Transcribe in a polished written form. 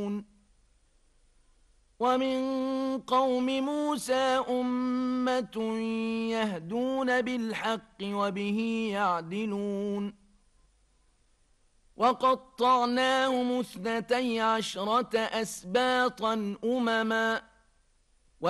ومن قوم موسى أمة يهدون بالحق وبه يعدلون وقطعناهم 12 أسباطا أمما